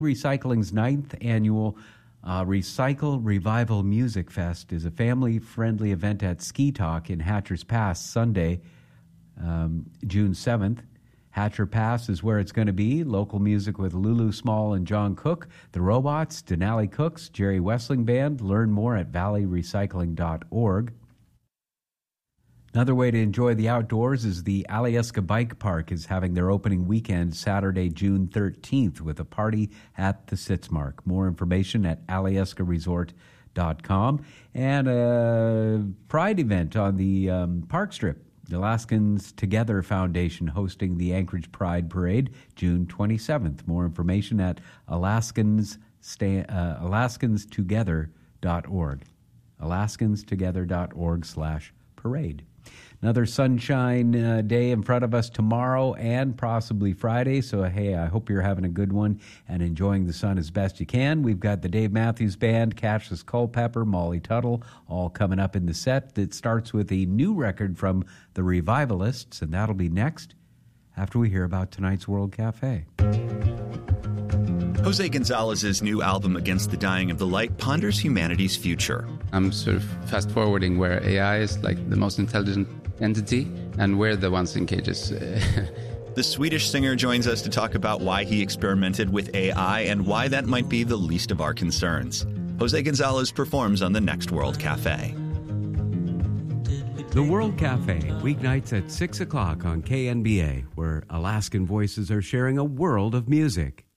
Recycling's 9th annual Recycle Revival Music Fest is a family-friendly event at Ski Talk in Hatcher's Pass Sunday, June 7th. Hatcher Pass is where it's going to be. Local music with Lulu Small and John Cook, The Robots, Denali Cooks, Jerry Wessling Band. Learn more at valleyrecycling.org. Another way to enjoy the outdoors is the Alyeska Bike Park is having their opening weekend Saturday, June 13th with a party at the Sitzmark. More information at alyeskaresort.com. And a Pride event on the park strip. The Alaskans Together Foundation hosting the Anchorage Pride Parade June 27th. More information at AlaskansTogether.org. AlaskansTogether.org/parade. Another sunshine day in front of us tomorrow and possibly Friday. So, hey, I hope you're having a good one and enjoying the sun as best you can. We've got the Dave Matthews Band, Cassius Culpepper, Molly Tuttle, all coming up in the set that starts with a new record from the Revivalists, and that'll be next after we hear about tonight's World Cafe. Jose Gonzalez's new album, Against the Dying of the Light, ponders humanity's future. I'm sort of fast-forwarding where AI is like the most intelligent entity, and we're the ones in cages. The Swedish singer joins us to talk about why he experimented with AI and why that might be the least of our concerns. Jose Gonzalez performs on the next World Cafe. The World Cafe, weeknights at 6 o'clock on KNBA, where Alaskan voices are sharing a world of music.